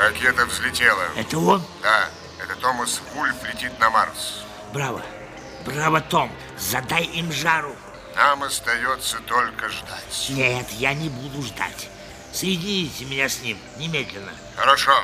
Ракета взлетела. Это он? Да, это Томас Вульф летит на Марс. Браво. Браво, Том. Задай им жару. Нам остается только ждать. Нет, я не буду ждать. Соедините меня с ним немедленно. Хорошо.